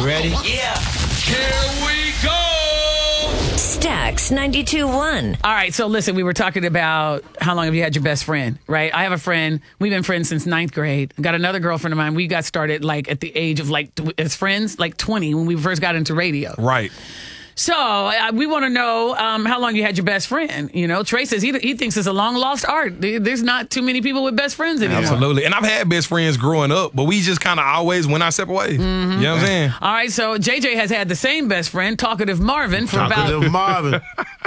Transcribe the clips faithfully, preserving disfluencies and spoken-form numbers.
ready? Yeah. Here we go. Stax ninety-two point one. All right, so listen, we were talking about how long have you had your best friend, right? I have a friend. We've been friends since ninth grade. Got another girlfriend of mine. We got started like at the age of like as friends, like twenty when we first got into radio. Right. So uh, we want to know um, how long you had your best friend. You know, Trey says he he thinks it's a long lost art. There's not too many people with best friends anymore. Absolutely. And I've had best friends growing up, but we just kind of always went our separate ways. Mm-hmm. You know what I'm saying? All right, so J J has had the same best friend, Talkative Marvin, for Talkative about Marvin.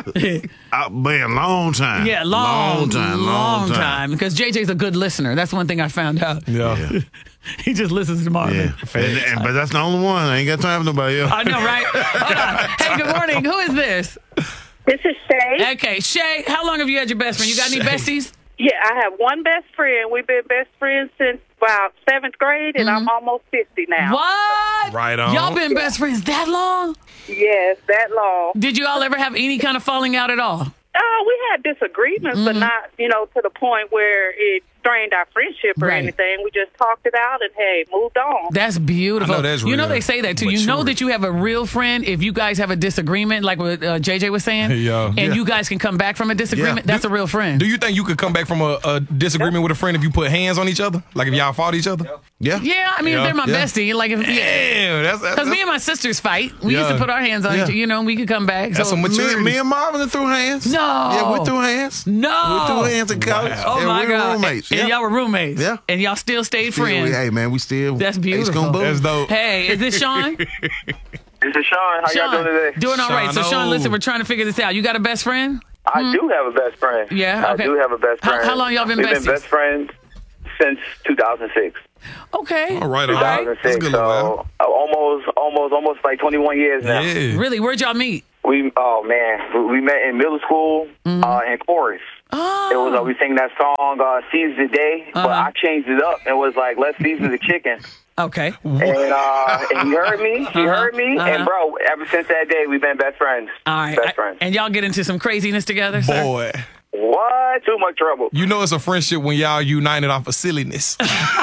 uh, man, long time. Yeah, long, long time, long, long time. time. Because J J's a good listener. That's one thing I found out. Yeah. Yeah. He just listens to Marvin. Yeah. And, and, but that's the only one. I ain't got time for nobody else. I know, right? Hold on. Hey, good morning. Who is this? This is Shay. Okay, Shay, how long have you had your best friend? You got any besties? Yeah, I have one best friend. We've been best friends since about seventh grade, and I'm almost fifty now. What? Right on. Y'all been best friends that long? Yes, that long. Did you all ever have any kind of falling out at all? Oh, we had disagreements, but not, you know, to the point where it strained our friendship or Right. anything. We just talked it out and, hey, moved on. That's beautiful. I know that's you know real. they say that too. You know Mature. that you have a real friend if you guys have a disagreement, like what uh, J J was saying, Yeah. and Yeah. you guys can come back from a disagreement. Yeah. That's a real friend. Do you think you could come back from a, a disagreement with a friend if you put hands on each other? Like if y'all fought each other? Yeah. Yeah, I mean, Yeah. if they're my Yeah. bestie, like if yeah. Damn, that's that's, Because me and my sisters fight. We used Yeah. to put our hands on Yeah. each other, you know, and we could come back. that's so, some Me, maturity. me and Marvin threw hands. No. Yeah, we threw hands. No. We threw hands in college. Oh, and my we were God. roommates. And yeah. y'all were roommates. Yeah. And y'all still stayed Still, friends. we- hey, man, we still. That's Ace beautiful. Gun Boom. That's dope. Hey, is this Sean? This is Sean. How Sean, y'all doing today? Doing all right. So, Sean, Sean, oh. listen, we're trying to figure this out. You got a best friend? I do have a best friend. Yeah, okay. I do have a best How- friend. how long y'all been We've besties? been best friends since two thousand six. Okay. All right, all right. That's a two thousand six. good So little uh, almost, almost, almost like twenty-one years now. Yeah. Really? Where'd y'all meet? We, oh man, we we met in middle school uh, in chorus. Oh. It was uh, we sang that song uh, "Seize the Day," but Uh-huh. I changed it up. It was like "Let's season the chicken." Okay. And, uh, and he heard me. He Uh-huh. heard me. Uh-huh. And bro, ever since that day, we've been best friends. All right. Best I- friends. and y'all get into some craziness together, sir? Boy. What? Too much trouble. You know it's a friendship when y'all united off of silliness.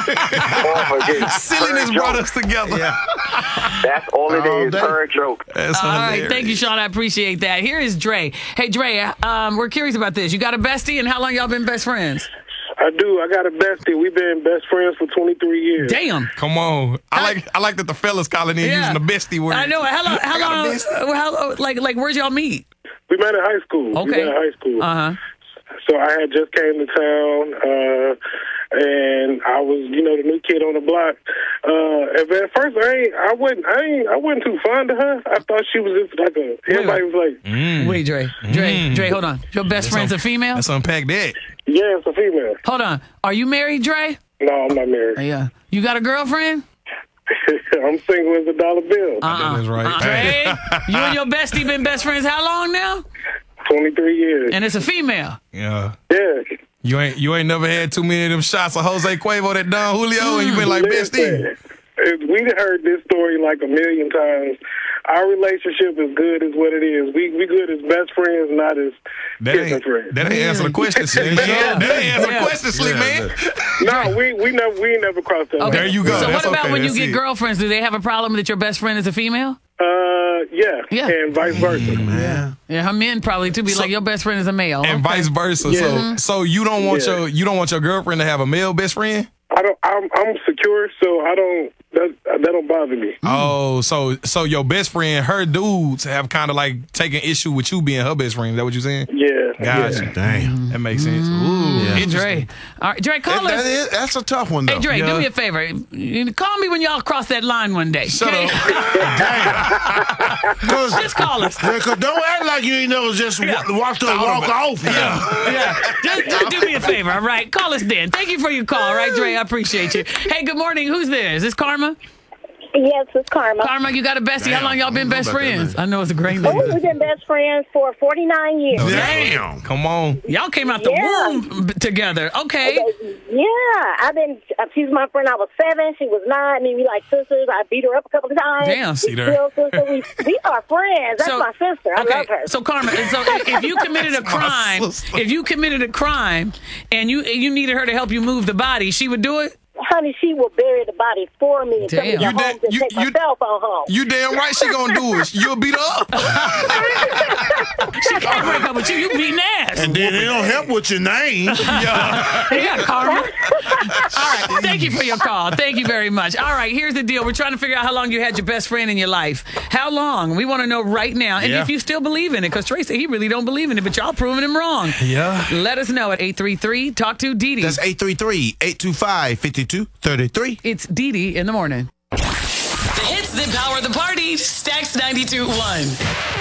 Oh, my goodness. silliness Per brought joke. us together. That's all it All is. day. Per joke. That's All right. hilarious. Thank you, Sean. I appreciate that. Here is Dre. Hey, Dre, um, we're curious about this. You got a bestie, and how long y'all been best friends? I do. I got a bestie. We've been best friends for twenty-three years. Damn. Come on. I like I like that the fellas calling in Yeah. using the bestie word. I know. How long? How I got a long? bestie. How, like, like, where'd y'all meet? We met in high school. Okay. We met in high school. Uh huh. So I had just came to town, uh, and I was, you know, the new kid on the block. Uh, and at first, I ain't, I wasn't, I ain't, I wasn't too fond of her. I thought she was just like a. Everybody was like, Mm. Wait, Dre. Dre. Mm. Dre. Hold on. Your best Let's friend's un- a female. Let's unpack that. "Yeah, it's a female." Hold on. Are you married, Dre? No, I'm not married. Yeah. You got a girlfriend? I'm single as a dollar bill. Uh-uh. That's right. Uh, Hey. Dre, you and your bestie been best friends how long now? twenty-three years. And it's a female. Yeah. Yeah. You ain't you ain't never had too many of them shots of Jose Cuervo, that Don Julio, and you been like bestie. Listen, we heard this story like a million times. Our relationship is good as what it is. We we good as best friends, not as That kissing ain't friends. that ain't answer the question, Slick man. Yeah. That ain't answer Yeah. the question, Slick man. No, we we never we never crossed that. Okay. There you go. So That's what about okay. when you That's get it. girlfriends? Do they have a problem that your best friend is a female? Uh, yeah, Yeah. and vice versa. Yeah. Yeah, her men probably too be So- like your best friend is a male. And Okay. vice versa. Yeah. So so you don't want Yeah. your you don't want your girlfriend to have a male best friend? I don't. I'm I'm secure, so I don't. That that don't bother me. Oh, so so your best friend, her dudes have kind of like taken issue with you being her best friend. Is that what you're saying? Yeah. Gotcha. yeah. Damn. That makes sense. Ooh, Yeah. Hey, interesting. Dre. All right, Dre, call That- us. that is- that's a tough one, though. Hey, Dre, Yeah. do me a favor. You- Call me when y'all cross that line one day. Shut okay? Cause, Just call us. yeah, 'cause don't act like you ain't never just Yeah. wa- walked up and walk off. Yeah. yeah. Just, just do me a favor, all right? Call us then. Thank you for your call, all right, Dre? I appreciate you. Hey, good morning. Who's there? Is this Karma? Yes, it's Karma. Karma, you got a bestie. How Damn, long y'all been I don't know best about that, friends? man. I know it's a great Oh, name. we've been best friends for forty-nine years. Damn. Come on. Y'all came out the Yeah. womb b- together. Okay. Yeah, I've been. uh, She's my friend. I was seven. She was nine. I mean, we like sisters. I beat her up a couple of times. Damn. See there. Still sister. We, we are friends. That's So- my sister. I okay, love her. so Karma, so if if you committed a my crime, sister. if you committed a crime and you you needed her to help you move the body, she would do it? honey, she will bury the body for me and tell me to Damn. go You home da- and you- take my you- cell phone home. You damn right she gonna do it. You'll beat her up. She can't break up with you. You beating ass. And then it don't help with your name. Yeah, karma. All right. Thank you for your call. Thank you very much. All right. Here's the deal. We're trying to figure out how long you had your best friend in your life. How long? We want to know right now. And Yeah. if you still believe in it, because Trey said he really don't believe in it, but y'all proving him wrong. Yeah. Let us know at eight three three talk to Dee Dee. That's eight three three, eight two five, five two three three. It's Dee Dee in the morning. The hits that power the party. Stacks ninety-two point one.